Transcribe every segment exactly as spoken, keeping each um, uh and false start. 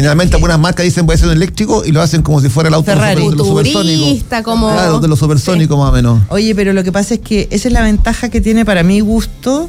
Generalmente algunas marcas dicen voy a ser un eléctrico y lo hacen como si fuera el auto Ferrari. de los supersónicos. Como... Claro, de los supersónicos sí. Más o menos. Oye, pero lo que pasa es que esa es la ventaja que tiene para mi gusto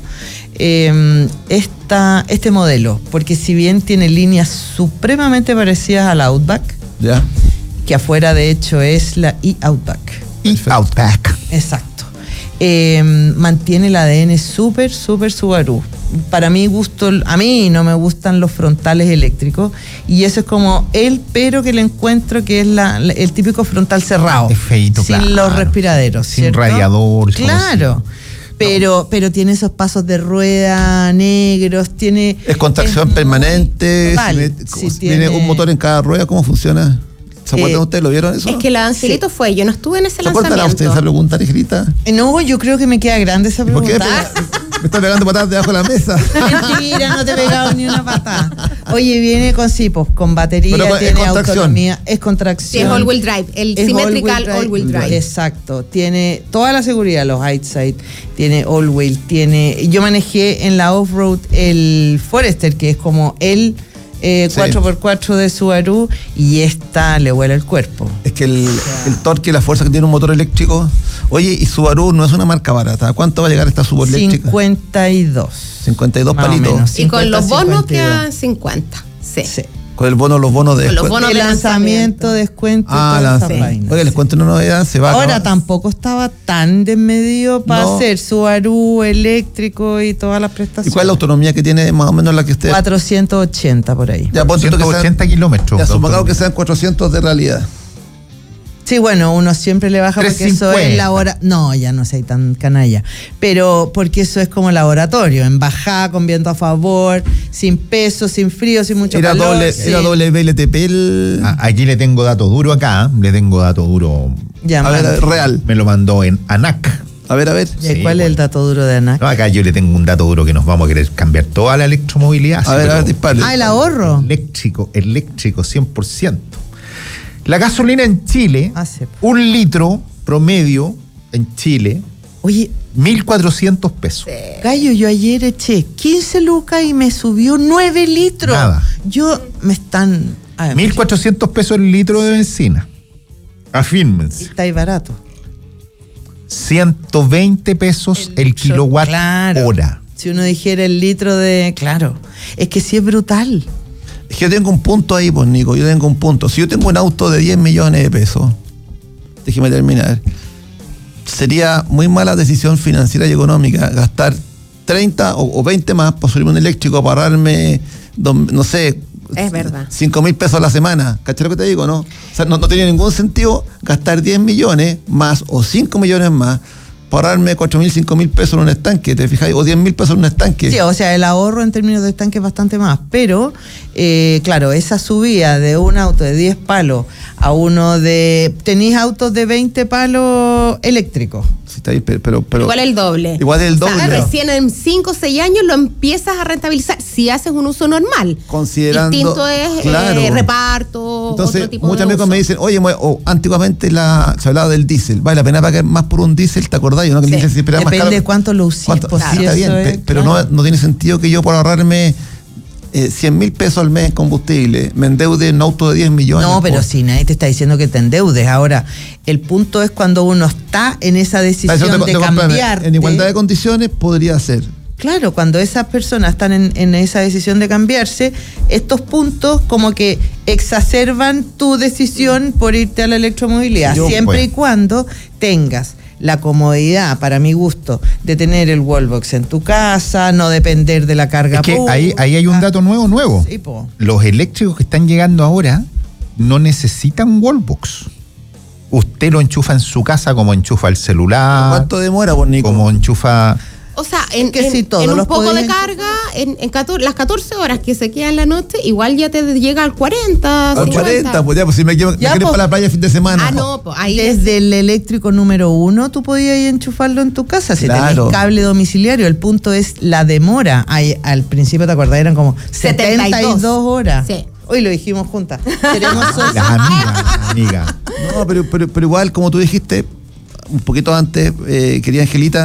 eh, esta, este modelo, porque si bien tiene líneas supremamente parecidas al Outback, ya, que afuera de hecho es la e-Outback. E-Outback. Exacto. Eh, mantiene el A D N súper, súper Subaru. Para mi gusto, a mí no me gustan los frontales eléctricos y eso es como el pero que le encuentro que es la, el típico frontal cerrado. Es feíto, sin claro. los respiradores, sin ¿cierto? radiador. Claro. Pero, no. pero tiene esos pasos de rueda negros, tiene... Es con tracción es permanente, total, si me, sí, si tiene un motor en cada rueda, ¿cómo funciona? ¿Se acuerdan eh, ustedes? ¿Lo vieron eso? Es que la Angelito sí. fue, yo no estuve en ese ¿Se lanzamiento. ¿Se acuerdan ustedes esa pregunta, Angelita? No, yo creo que me queda grande esa pregunta. ¿Por qué me, me está pegando patadas debajo de la mesa? Mentira, no te he pegado ni una patada. Oye, viene con sí, pues, con batería, pero, tiene es autonomía, es con tracción. Sí, es all-wheel drive, el es symmetrical all-wheel all-wheel drive. drive. Exacto, tiene toda la seguridad, los hindsight, tiene all-wheel, tiene... Yo manejé en la off-road el Forester, que es como el... Eh, sí. cuatro por cuatro de Subaru y esta le huele el cuerpo. Es que el, el torque y la fuerza que tiene un motor eléctrico. Oye, y Subaru no es una marca barata. ¿Cuánto va a llegar esta Subaru eléctrica? cincuenta y dos. cincuenta y dos más palitos. Menos, y con los bonos cincuenta y dos. quedan cincuenta. Sí. sí. Con el bono, los bonos de con los bonos de de lanzamiento, lanzamiento, descuento ah, y todas esas sí. vainas. Oye, les cuento una novedad, se va. Ahora tampoco estaba tan desmedido para no. hacer Subaru eléctrico y todas las prestaciones. ¿Y cuál es la autonomía que tiene más o menos la que usted? cuatrocientos ochenta por ahí. Ya, ciento ochenta kilómetros. Ya, supongamos que sean cuatrocientos de realidad. Sí, bueno, uno siempre le baja porque eso es labora... No, ya no soy tan canalla. Pero porque eso es como laboratorio, en bajada, con viento a favor, sin peso, sin frío, sin mucho era calor. Doble, sí. Era doble V L T P el... Ah, aquí le tengo dato duro acá, le tengo dato duro. Ya, a ver, a ver, real. Me lo mandó en ANAC. A ver, a ver. ¿Y sí, cuál bueno. es el dato duro de ANAC? No, acá yo le tengo un dato duro que nos vamos a querer cambiar toda la electromovilidad. A ver, a ver, dispare. Ah, el ahorro. Eléctrico, eléctrico, cien por ciento. La gasolina en Chile, ah, sí. un litro promedio en Chile, oye, mil cuatrocientos pesos. Sí. Gallo, yo ayer eché quince lucas y me subió nueve litros. Nada. Yo me están... mil cuatrocientos pesos el litro de benzina. Afírmense. Está ahí barato. ciento veinte pesos el, el kilowatt claro. hora. Si uno dijera el litro de... Claro, es que sí es brutal. Es que yo tengo un punto ahí, pues, Nico, yo tengo un punto. Si yo tengo un auto de diez millones de pesos, déjeme terminar, sería muy mala decisión financiera y económica gastar treinta o, o veinte más por subirme un eléctrico para ahorrarme, no sé, es verdad, cinco mil pesos a la semana. ¿Cachai lo que te digo, no? O sea, no, no tenía ningún sentido gastar diez millones más o cinco millones más para ahorrarme cuatro mil, cinco mil pesos en un estanque, ¿te fijáis? O diez mil pesos en un estanque. Sí, o sea, el ahorro en términos de estanque es bastante más, pero, eh, claro, esa subida de un auto de diez palos a uno de... ¿Tenéis autos de veinte palos eléctricos? Sí, está ahí, pero, pero, pero... Igual el doble. Igual el doble. O sea, recién en cinco o seis años lo empiezas a rentabilizar si haces un uso normal. Considerando... Distinto es claro. eh, reparto, entonces, otro tipo muchos de amigos uso. me dicen, oye, oh, antiguamente la, se hablaba del diésel, vale la pena pagar más por un diésel, ¿te acordás? ¿No? Que sí. el diésel siempre era Depende más caro. de cuánto lo usís. ¿Cuánto? Pues, Sí, si está bien, es, pero claro. no, no tiene sentido que yo por ahorrarme eh, cien mil pesos al mes en combustible me endeude en un auto de diez millones. No, pero por... si nadie te está diciendo que te endeudes. Ahora, el punto es cuando uno está en esa decisión de, de, de cambiarte. En igualdad de condiciones podría ser. Claro, cuando esas personas están en, en esa decisión de cambiarse, estos puntos como que exacerban tu decisión por irte a la electromovilidad, Yo, siempre pues. y cuando tengas la comodidad, para mi gusto, de tener el wallbox en tu casa, no depender de la carga es que pública. Ahí, ahí hay un dato nuevo, nuevo. Sí, po. Los eléctricos que están llegando ahora no necesitan wallbox. Usted lo enchufa en su casa como enchufa el celular. ¿Cuánto demora, por Nico? Como enchufa... O sea, en, que en, si todos en un los poco de podían... carga, en, en catorce, las catorce horas que se quedan en la noche, igual ya te llega al cuarenta, al cincuenta. cuarenta, pues ya, pues si me quiero, ya, me quiero pues, para la playa el fin de semana. Ah, no, pues ahí. Desde el eléctrico número uno, tú podías ir enchufarlo en tu casa. Si claro. tenés cable domiciliario, el punto es la demora. Ay, al principio, ¿te acordás? Eran como setenta y dos horas. Sí. Hoy lo dijimos juntas. Queremos Las amigas, amigas. No, pero, pero, pero igual, como tú dijiste, un poquito antes, eh, querida Angelita,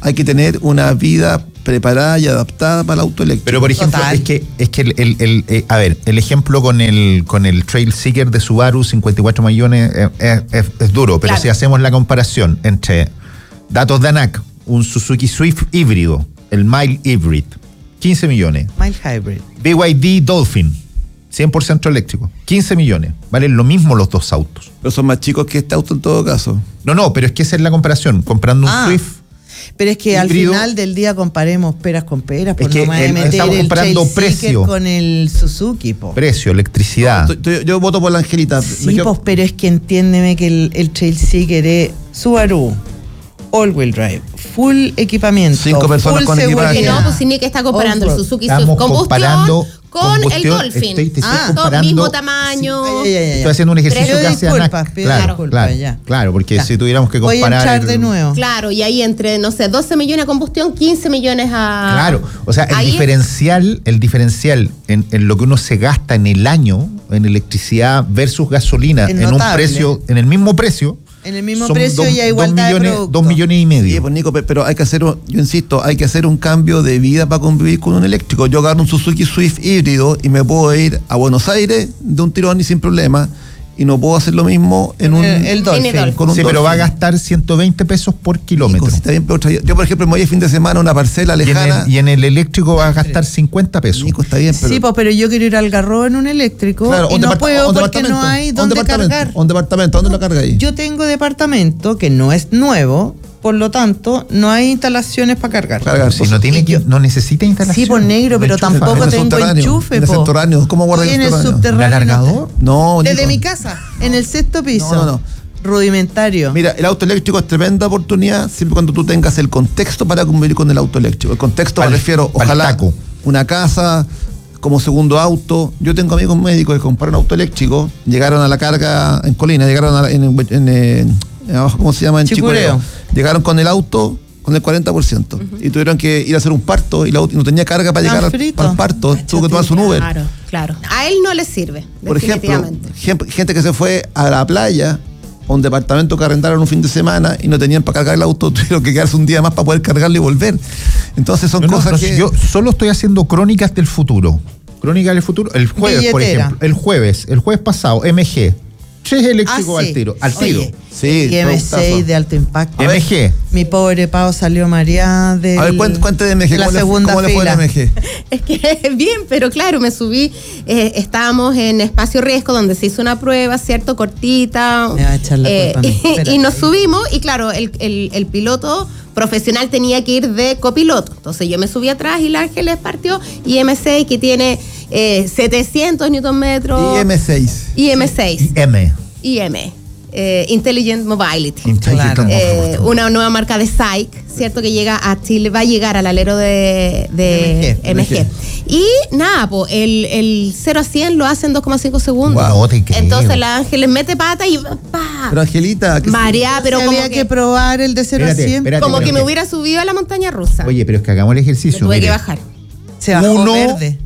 hay que tener una vida preparada y adaptada para el auto eléctrico. Pero por ejemplo, Total. es que, es que el, el, el, eh, a ver, el ejemplo con el con el Trail Seeker de Subaru, cincuenta y cuatro millones, eh, es, es, es duro, pero Claro. si hacemos la comparación entre datos de ANAC, un Suzuki Swift híbrido, el Mild Hybrid, quince millones, Mild Hybrid. B Y D Dolphin, cien por ciento eléctrico, quince millones, valen lo mismo los dos autos. Pero son más chicos que este auto en todo caso. No, no, pero es que esa es la comparación, comprando un Ah. Swift. Pero es que Híbrido. al final del día comparemos peras con peras, Es pues que no me voy a el- meter estamos el comparando Trail Seeker precio. con el Suzuki, po. Precio, electricidad. Yo, yo- yo voto por la Angelita. Me Sí, quedo- pues, pero es que entiéndeme que el, el Trail Seeker es Subaru, all-wheel drive, full equipamiento, Cinco personas full con equipaje. Que seguridad. no, pues si ni que está comparando el Off-road. Suzuki Estamos Swift combustión comparando con combustión, el Dolphin. estoy- te estoy Ah, comparando- mismo tamaño. Sí, ya, ya, ya. Estoy haciendo un ejercicio Precio, que hace disculpa, ANAC. pido Claro, disculpas, claro, ya. claro, porque Ya. si tuviéramos que Voy a comparar. entrar el- de nuevo. Claro, y ahí entre, no sé, doce millones a combustión, quince millones a... Claro, o sea, el Ahí- diferencial, el diferencial en, en lo que uno se gasta en el año en electricidad versus gasolina Es en un notable. precio, en el mismo precio. En el mismo son precio dos- y a dos igualdad de millones, producto. dos millones y medio. Sí, pues Nico, pe- pero hay que hacer, un- yo insisto, hay que hacer un cambio de vida para convivir con un eléctrico. Yo agarro un Suzuki Swift híbrido y me puedo ir a Buenos Aires de un tirón y sin problema. Y no puedo hacer lo mismo en un, El- el Dolphin. Dolphin. con un Sí, pero va a Dolphin. gastar ciento veinte pesos por kilómetro. Nico, si está bien, pero otra- yo, por ejemplo, me voy el fin de semana a una parcela Y en, lejana. el, y en el eléctrico va a gastar cincuenta pesos. Nico, está bien, pero... Sí, pues, pero yo quiero ir al Garrobo en un eléctrico Claro, y un no departa- puedo un porque no departamento, hay un dónde departamento, cargar. Un departamento, ¿dónde lo carga ahí? Yo tengo departamento que no es nuevo, por lo tanto, no hay instalaciones para cargar. Cargar. Si no tiene Y que, yo- no necesita instalación. Sí, por negro, pero Enchufa. tampoco En el tengo subterráneo, enchufe, en el po. subterráneo. ¿Cómo guarda el Estoy en el subterráneo? subterráneo. ¿Un alargador? No, Desde Nico. mi casa, en el sexto piso. No, no, no. Rudimentario. Mira, el auto eléctrico es tremenda oportunidad siempre cuando tú tengas el contexto para convivir con el auto eléctrico. El contexto Pal- me refiero, pal ojalá, taco. una casa como segundo auto. Yo tengo amigos médicos que compraron auto eléctrico, llegaron a la carga en Colina, llegaron a la- en, en, en, en- abajo, ¿cómo se llama? En Chicureo. Chicureo. Llegaron con el auto con el cuarenta por ciento y tuvieron que ir a hacer un parto y, la, auto- y no tenía carga para Tan llegar al, frito. al parto, tuvo que tomarse un Uber. Claro, claro. A él no le sirve, Por ejemplo, definitivamente. gen- gente que se fue a la playa, a un departamento que arrendaron un fin de semana y no tenían para cargar el auto, tuvieron que quedarse un día más para poder cargarlo y volver. Entonces son No, no, cosas no, que... yo solo estoy haciendo crónicas del futuro. Crónicas del futuro. El jueves, por Billetera. ejemplo. El jueves, el jueves pasado, M G. Tres eléctricos Ah, sí. al tiro. Al Oye, tiro. Sí, y M productazo. seis de alto impacto. A ver. M G. Mi pobre Pau salió mareada de A ver, cuente, cuente de M G, la ¿cómo, le, segunda cómo le fue fila. el M G? Es que bien, pero claro, me subí, eh, estábamos en espacio riesgo donde se hizo una prueba, ¿cierto? Cortita. Me va a echar la culpa a mí. y, Espérate. y nos subimos y claro, el, el- el piloto profesional tenía que ir de copiloto. Entonces yo me subí atrás y el Ángeles partió y M seis que tiene eh, setecientos newton metros. Y M seis. Y M seis. M. I M. eh, Intelligent Mobility. Intelligent Eh, Mobility. una nueva marca de S A I C, ¿cierto? Que llega a Chile, va a llegar al alero de, de M G. Y nada, po, el, el cero a cien lo hace en dos coma cinco segundos. Guau, te creo. Entonces la Ángeles mete pata y ¡pa! Pero Angelita, ¿qué Marea, pero Sí, como había que, que probar el de cero a Espérate, cien. espérate. como que pero me que- hubiera subido a la montaña rusa. Oye, pero es que hagamos el Me ejercicio. tuve mire. que bajar. Se bajó Uno, verde.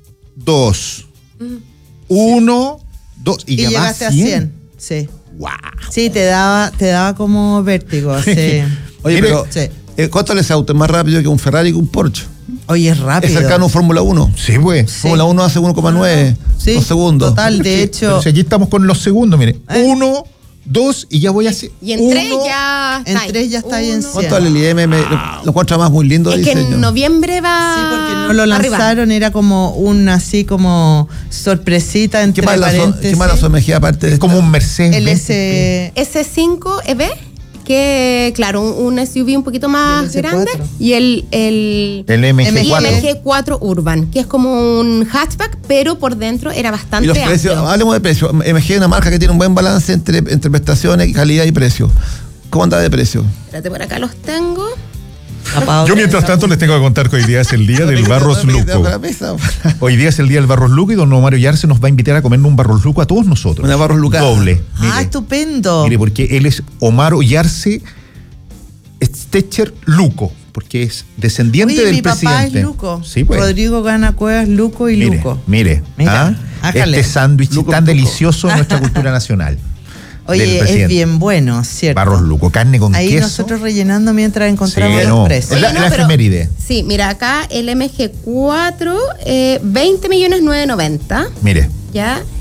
Dos. Uno, dos. Y, Y ya va llegaste a cien. Sí. Wow. Sí, te daba, te daba como vértigo. Sí. Oye, Mire, pero sí. eh, ¿cuánto le ese auto? Es más rápido que un Ferrari y que un Porsche. Oye, es Es rápido. cercano a un Fórmula uno. Sí, pues. Fórmula uno hace uno coma nueve Sí, dos segundos. total, de Sí, hecho. pero si aquí estamos con los segundos, mire. Eh. Uno, dos, y ya voy a hacer. Y en tres uno. ya En está ahí. tres ya está ahí en Uno. cien. ¿Cuánto vale el I M? Me, lo, lo encuentro más muy lindo de Es que diseño. en noviembre va. Sí, porque no lo arriba. lanzaron, era como un así como sorpresita ¿Qué entre más la so- paréntesis. ¿Qué más la S O M G aparte de Es como esta? un Mercedes. El Benz. S S cinco E V, que claro, un, un S U V un poquito más Y el S cuatro. grande. Y el, el, El M G y cuatro. M G cuatro Urban, que es como un hatchback, pero por dentro era bastante Y los precios, amplio. hablemos de precios. M G es una marca que tiene un buen balance entre, entre prestaciones, calidad y precio. ¿Cómo anda de precio? Espérate, por acá los tengo. Yo mientras tanto les tengo que contar que hoy día es el día del Barros Luco. Hoy día es el día del Barros Luco y don Mario Yarse nos va a invitar a comer un Barros Luco a todos nosotros. Una Barros Lucada. Doble. Ah, Mire, estupendo. Mire, porque él es Omar Yarse Stecher Luco, porque es descendiente Oye, del mi papá presidente. es Luco. Sí, pues. Rodrigo Gana Cuevas, Luco y Mire, Luco. mire, Mira, ¿ah? hágale. este sándwich Luco tan Luco. delicioso en nuestra cultura nacional. Oye, es bien bueno, ¿cierto? Barros Luco, carne con Ahí queso. Ahí nosotros rellenando mientras encontramos sí, los no. precios. La, Oye, no, la pero, efeméride. Sí, mira, acá el M G cuatro, eh, veinte millones novecientos noventa. Mire. ¿Ya?